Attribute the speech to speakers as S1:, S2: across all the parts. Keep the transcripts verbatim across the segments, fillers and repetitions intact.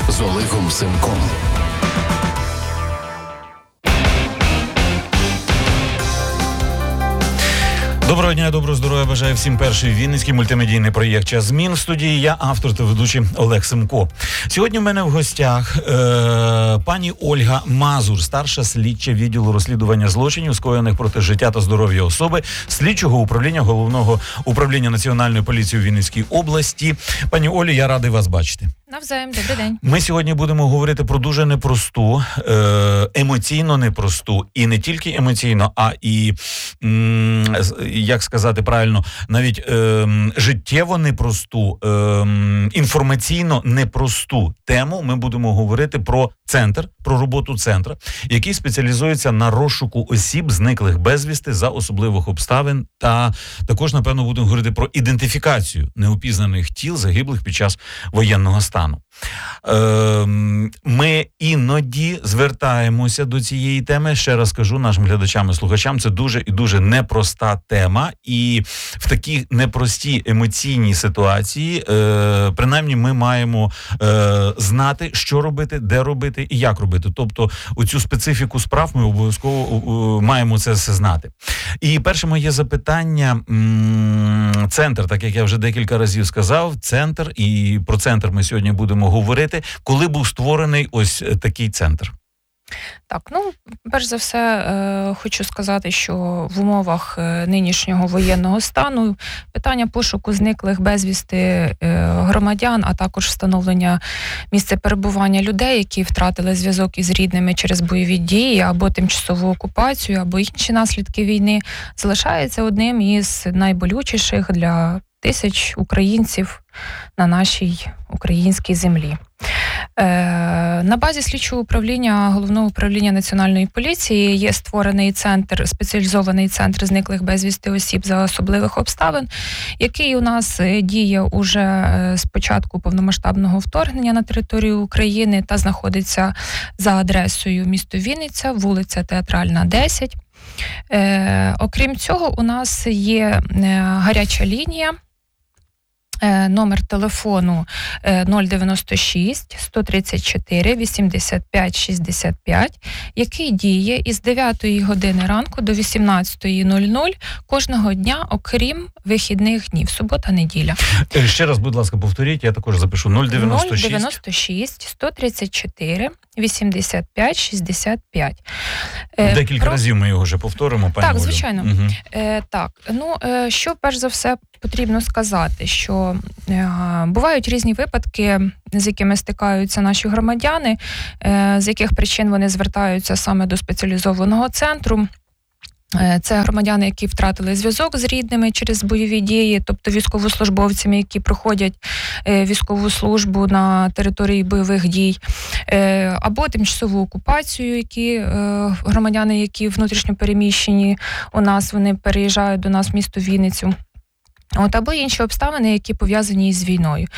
S1: з Олегом Семком.
S2: Доброго дня, доброго здоров'я, бажаю всім. Перший вінницький мультимедійний проєкт «Час змін». В студії я, автор та ведучий Олег Семко. Сьогодні в мене в гостях е- пані Ольга Мазур, старша слідча відділу розслідування злочинів, скоєних проти життя та здоров'я особи, слідчого управління Головного управління Національної поліції у Вінницькій області. Пані Олі, я радий вас бачити.
S3: Навзаєм, добрий день.
S2: Ми сьогодні будемо говорити про дуже непросту, емоційно непросту, і не тільки емоційно, а і, як сказати правильно, навіть життєво непросту, інформаційно непросту тему. Ми будемо говорити про центр, про роботу центру, який спеціалізується на розшуку осіб, зниклих безвісти за особливих обставин, та також, напевно, будемо говорити про ідентифікацію неопізнаних тіл, загиблих під час воєнного стану. Ми іноді звертаємося до цієї теми. Ще раз кажу нашим глядачам і слухачам, це дуже і дуже непроста тема. І в такій непростій емоційній ситуації, принаймні, ми маємо знати, що робити, де робити і як робити. Тобто, оцю специфіку справ ми обов'язково маємо це все знати. І перше моє запитання. Центр, так як я вже декілька разів сказав, центр, і про центр ми сьогодні будемо говорити. Коли був створений ось такий центр?
S3: Так, ну, перш за все, е, хочу сказати, що в умовах е, нинішнього воєнного стану питання пошуку зниклих безвісти е, громадян, а також встановлення місця перебування людей, які втратили зв'язок із рідними через бойові дії або тимчасову окупацію, або інші наслідки війни, залишається одним із найболючіших для тисяч українців на нашій українській землі. Е, на базі слідчого управління Головного управління Національної поліції є створений центр, спеціалізований центр зниклих безвісти осіб за особливих обставин, який у нас діє уже з початку повномасштабного вторгнення на територію України та знаходиться за адресою місто Вінниця, вулиця Театральна, десять. Е, окрім цього, у нас є гаряча лінія, номер телефону нуль дев'яносто шість сто тридцять чотири вісімдесят п'ять шістдесят п'ять, який діє із дев'ятої години ранку до вісімнадцятої нуль нуль кожного дня, окрім вихідних днів, субота-неділя.
S2: Ще раз, будь ласка, повторіть, я також запишу. нуль
S3: дев'яносто шість сто тридцять чотири вісімдесят п'ять шістдесят п'ять.
S2: Декілька Про... разів ми його вже повторимо, пані
S3: Так,
S2: Олю.
S3: звичайно.
S2: Угу.
S3: Е, так, ну, е, що перш за все потрібно сказати, що е, бувають різні випадки, з якими стикаються наші громадяни, е, з яких причин вони звертаються саме до спеціалізованого центру. Це громадяни, які втратили зв'язок з рідними через бойові дії, тобто військовослужбовцями, які проходять військову службу на території бойових дій, або тимчасову окупацію, які громадяни, які внутрішньо переміщені у нас, вони переїжджають до нас в місто Вінницю. От, або інші обставини, які пов'язані із війною.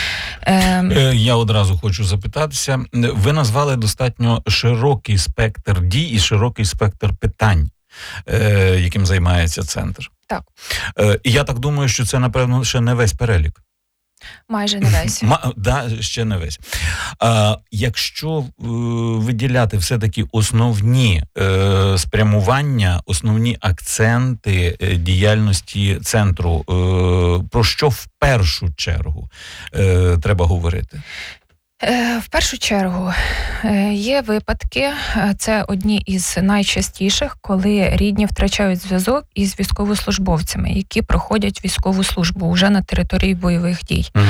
S2: Я одразу хочу запитатися. Ви назвали достатньо широкий спектр дій і широкий спектр питань, яким займається центр.
S3: Так.
S2: І я так думаю, що це, напевно, ще не весь перелік.
S3: Майже не весь.
S2: Ма, да, ще не весь. А, якщо е, виділяти все-таки основні е, спрямування, основні акценти е, діяльності центру, е, про що в першу чергу е, треба говорити?
S3: В першу чергу є випадки, це одні із найчастіших, коли рідні втрачають зв'язок із військовослужбовцями, які проходять військову службу вже на території бойових дій. Угу.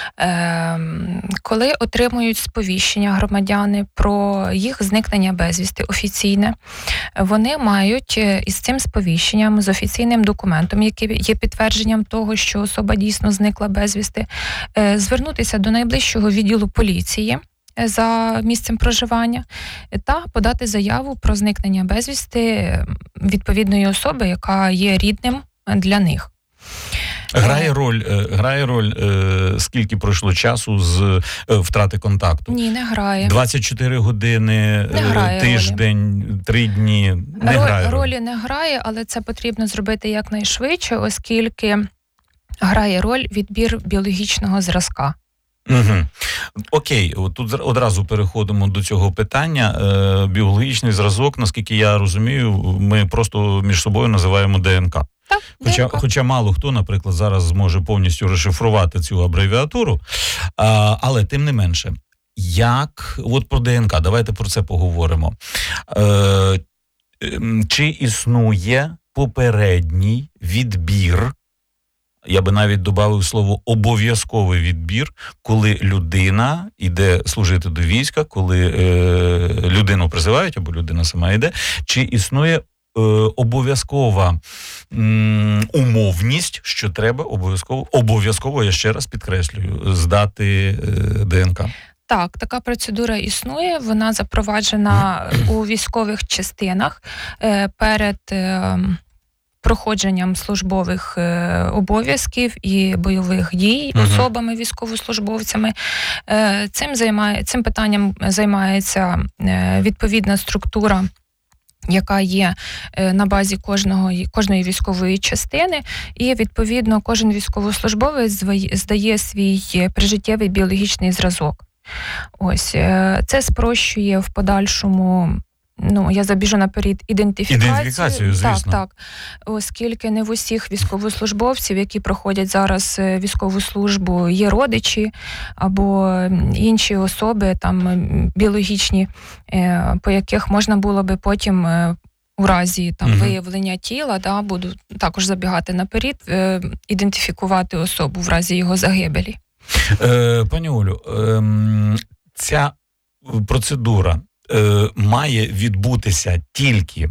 S3: Коли отримують сповіщення громадяни про їх зникнення безвісти офіційне, вони мають із цим сповіщенням, з офіційним документом, який є підтвердженням того, що особа дійсно зникла безвісти, звернутися до найближчого відділу поліції за місцем проживання та подати заяву про зникнення безвісти відповідної особи, яка є рідним для них.
S2: Грає роль, грає роль, скільки пройшло часу з втрати контакту?
S3: Ні, не грає.
S2: двадцять чотири години, тиждень, три дні, не
S3: Роль,
S2: грає роль.
S3: Ролі не грає, але це потрібно зробити якнайшвидше, оскільки грає роль відбір біологічного зразка.
S2: Угу. Окей, от тут одразу переходимо до цього питання. Е, біологічний зразок, наскільки я розумію, ми просто між собою називаємо ДНК.
S3: Так,
S2: Хоча,
S3: ДНК.
S2: хоча мало хто, наприклад, зараз зможе повністю розшифрувати цю абревіатуру, а, але тим не менше, як, от про ДНК, давайте про це поговоримо. Е, чи існує попередній відбір, я би навіть додав слово обов'язковий відбір, коли людина йде служити до війська, коли е, людину призивають або людина сама йде, чи існує е, обов'язкова м, умовність, що треба обов'язково, обов'язково, я ще раз підкреслюю, здати е, ДНК?
S3: Так, така процедура існує, вона запроваджена у військових частинах е, перед е, проходженням службових е, обов'язків і бойових дій
S2: Мгм.
S3: особами, військовослужбовцями. Е, цим, займає, цим питанням займається е, відповідна структура, яка є е, на базі кожного, кожної військової частини, і, відповідно, кожен військовослужбовець зває- здає свій е, прижиттєвий біологічний зразок. Ось, е, це спрощує в подальшому, ну, я забіжу наперед, ідентифікацію.
S2: Ідентифікацію, звісно.
S3: Так, так. Оскільки не в усіх військовослужбовців, які проходять зараз е, військову службу, є родичі або м, інші особи, там, м, біологічні, е, по яких можна було би потім е, у разі там
S2: Мгм.
S3: виявлення тіла, да, буду також забігати наперед, е, ідентифікувати особу в разі його загибелі.
S2: Е, пані Олю, ем, ця процедура е, має відбутися тільки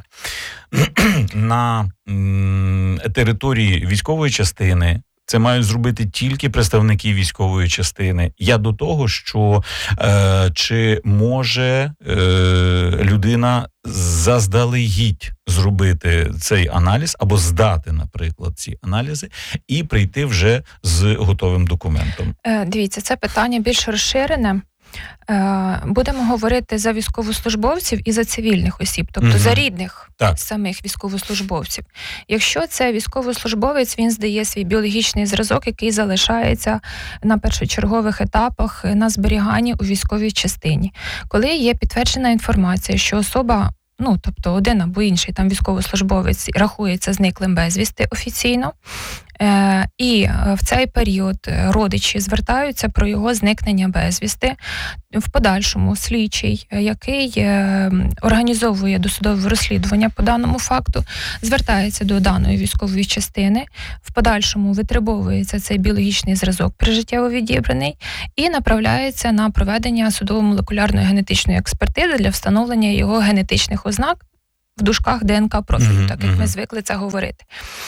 S2: на м, території військової частини. Це мають зробити тільки представники військової частини. Я до того, що е, чи може е, людина заздалегідь зробити цей аналіз або здати, наприклад, ці аналізи і прийти вже з готовим документом.
S3: Е, Дивіться, це питання більш розширене. Е, Будемо говорити за військовослужбовців і за цивільних осіб, тобто
S2: Мгм.
S3: за рідних
S2: Так.
S3: самих військовослужбовців. Якщо це військовослужбовець, він здає свій біологічний зразок, який залишається на першочергових етапах на зберіганні у військовій частині. Коли є підтверджена інформація, що особа, ну, тобто один або інший там військовослужбовець рахується зниклим безвісти офіційно, Е, і е, в цей період е, родичі звертаються про його зникнення безвісти. В подальшому слідчий, е, який е, організовує досудове розслідування по даному факту, звертається до даної військової частини, в подальшому витребовується цей біологічний зразок прижиттєво відібраний і направляється на проведення судово-молекулярної генетичної експертизи для встановлення його генетичних ознак, в дужках ДНК-профілю,
S2: Мгм,
S3: так як
S2: мгм.
S3: ми звикли це говорити.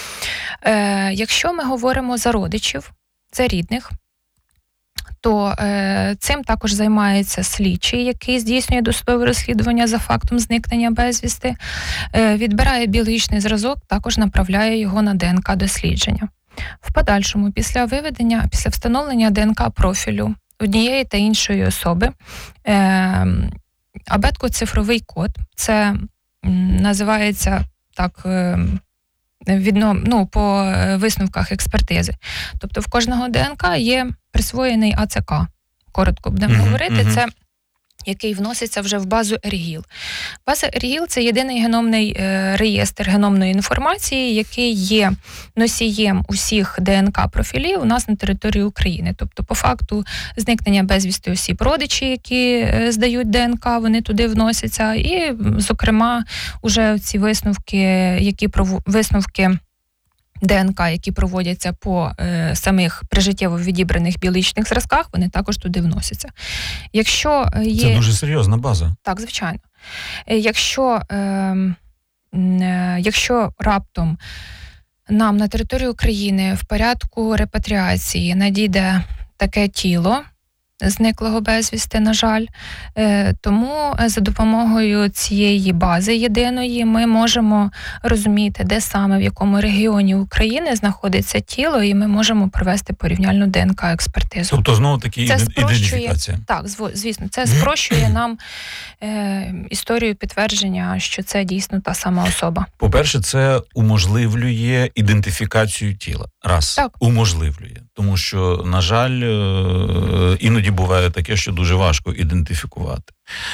S3: Е, якщо ми говоримо за родичів, за рідних, то е, цим також займається слідчий, який здійснює досудове розслідування за фактом зникнення безвісти, е, відбирає біологічний зразок, також направляє його на ДНК-дослідження. В подальшому, після виведення, після встановлення ДНК-профілю однієї та іншої особи, е, абетко-цифровий код, це м, називається так, е, відно, ну, по е, висновках експертизи. Тобто в кожного ДНК є присвоєний АЦК. Коротко будемо
S2: Мгм,
S3: говорити.
S2: мгм.
S3: Це який вноситься вже в базу ЕРГІЛ. База ЕРГІЛ – це єдиний геномний е, реєстр геномної інформації, який є носієм усіх ДНК-профілів у нас на території України. Тобто, по факту зникнення безвісти осіб, родичі, які е, здають ДНК, вони туди вносяться. І, зокрема, уже ці висновки, які прово- висновки ДНК, які проводяться по е, самих прижиттєво відібраних біологічних зразках, вони також туди вносяться. Якщо е, є...
S2: Це дуже серйозна база.
S3: Так, звичайно. Е, Якщо, е, м, е, якщо раптом нам на території України в порядку репатріації надійде таке тіло зниклого безвісти, на жаль, е, тому за допомогою цієї бази єдиної ми можемо розуміти, де саме, в якому регіоні України знаходиться тіло, і ми можемо провести порівняльну ДНК-експертизу.
S2: Тобто, знову таки,
S3: Це
S2: іде-
S3: спрощує-
S2: ідентифікація.
S3: Так, зво- звісно, це спрощує нам е, історію підтвердження, що це дійсно та сама особа.
S2: По-перше, це уможливлює ідентифікацію тіла. Раз.
S3: Так.
S2: Уможливлює. Тому що, на жаль, е, іноді буває таке, що дуже важко ідентифікувати.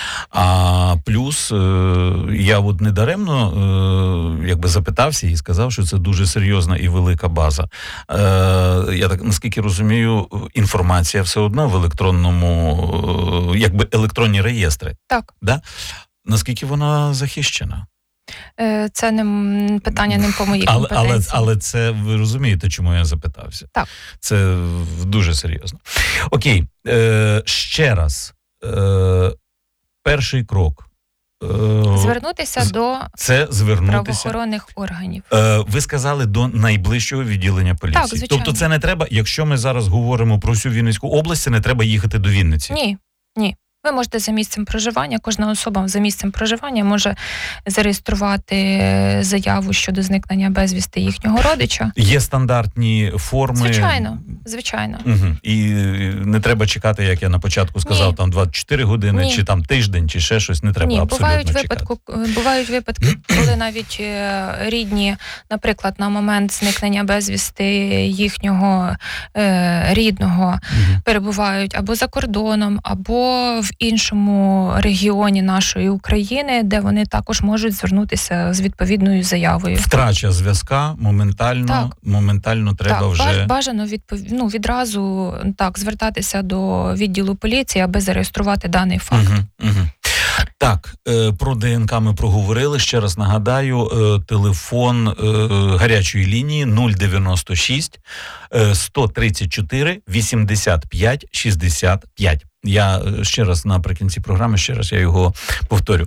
S2: А плюс е, я от недаремно е, якби запитався і сказав, що це дуже серйозна і велика база. Е, я так, наскільки розумію, інформація все одно в електронному, е, якби електронні реєстри.
S3: Так.
S2: Да? Наскільки вона захищена?
S3: Е, Це не питання не по моїй
S2: але,
S3: компетенції.
S2: але, але це, ви розумієте, чому я запитався?
S3: Так.
S2: Це дуже серйозно. Окей, е, ще раз. Е, перший крок. Е,
S3: Звернутися до
S2: це звернутися.
S3: правоохоронних органів.
S2: Е, ви сказали, до найближчого відділення поліції.
S3: Так, звичайно.
S2: Тобто це не треба, якщо ми зараз говоримо про всю Вінницьку область, це не треба їхати до Вінниці?
S3: Ні, ні. Ви можете за місцем проживання, кожна особа за місцем проживання може зареєструвати заяву щодо зникнення безвісти їхнього родича.
S2: Є стандартні форми?
S3: Звичайно, звичайно.
S2: Угу. І не треба чекати, як я на початку сказав,
S3: Ні.
S2: там двадцять чотири години,
S3: Ні.
S2: чи там тиждень, чи ще щось, не треба
S3: Ні,
S2: абсолютно
S3: бувають
S2: чекати.
S3: випадку, бувають випадки, коли навіть е, рідні, наприклад, на момент зникнення безвісти їхнього е, рідного
S2: Угу.
S3: перебувають або за кордоном, або в іншому регіоні нашої України, де вони також можуть звернутися з відповідною заявою.
S2: Втрача зв'язка моментально,
S3: Так.
S2: моментально треба
S3: так,
S2: вже...
S3: бажано відпов... ну, відразу так, звертатися до відділу поліції, аби зареєструвати даний факт.
S2: Угу, угу. Так, е, про ДНК ми проговорили. Ще раз нагадаю, е, телефон е, гарячої лінії нуль дев'яносто шість сто тридцять чотири вісімдесят п'ять шістдесят п'ять. Я ще раз наприкінці програми, ще раз я його повторю.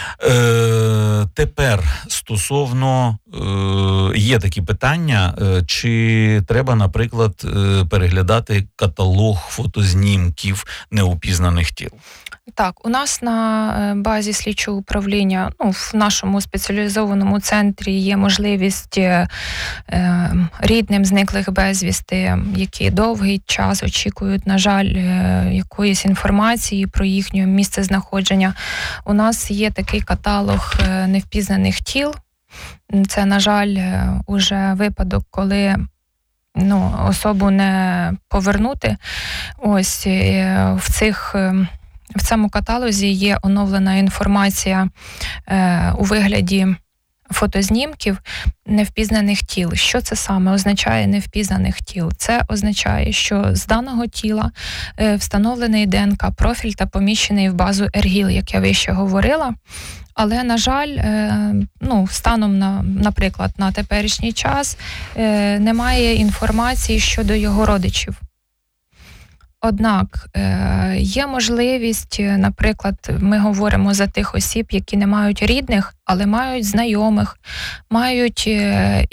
S2: Е, тепер стосовно, е, є такі питання, е, чи треба, наприклад, е, переглядати каталог фотознімків неупізнаних тіл?
S3: Так, у нас на базі слідчого управління, ну, в нашому спеціалізованому центрі є можливість е, рідним зниклих безвісти, які довгий час очікують, на жаль, е, якоїсь інформації про їхнє місце знаходження. У нас є такий каталог е, невпізнаних тіл. Це, на жаль, е, уже випадок, коли ну, особу не повернути. Ось е, в цих... Е, В цьому каталозі є оновлена інформація е, у вигляді фотознімків невпізнаних тіл. Що це саме означає невпізнаних тіл? Це означає, що з даного тіла е, встановлений ДНК-профіль та поміщений в базу ЕРГІЛ, як я вище говорила. Але, на жаль, е, ну, станом, на, наприклад, на теперішній час е, немає інформації щодо його родичів. Однак є можливість, наприклад, ми говоримо за тих осіб, які не мають рідних, але мають знайомих, мають